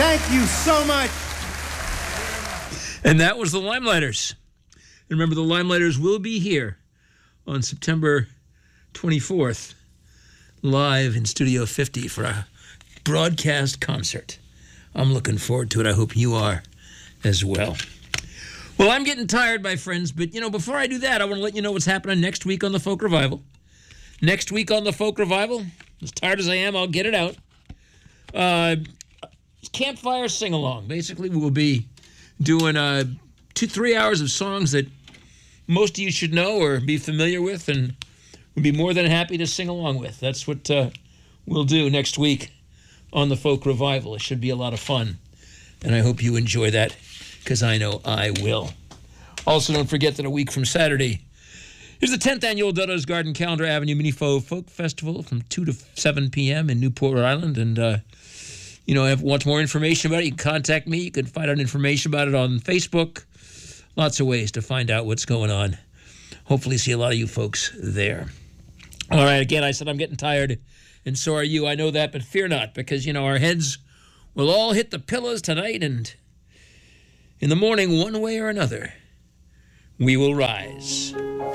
Thank you so much. And that was the Limelighters. And remember, the Limelighters will be here on September 24th, live in Studio 50 for a broadcast concert. I'm looking forward to it. I hope you are as well. Well, I'm getting tired, my friends, but, before I do that, I want to let you know what's happening next week on the Folk Revival. Next week on the Folk Revival, as tired as I am, I'll get it out. Campfire sing-along. Basically, we will be doing 2-3 hours of songs that most of you should know or be familiar with and would be more than happy to sing along with. That's what we'll do next week on the Folk Revival. It should be a lot of fun, and I hope you enjoy that, because I know I will. Also, don't forget that a week from Saturday is the 10th annual Duddo's Garden Calendar Avenue Mini Folk Festival from 2 to 7 p.m. in Newport, Rhode Island. And, if you want more information about it, you can contact me. You can find out information about it on Facebook. Lots of ways to find out what's going on. Hopefully see a lot of you folks there. All right, again, I said I'm getting tired, and so are you. I know that, but fear not, because, our heads will all hit the pillows tonight, and in the morning, one way or another, we will rise.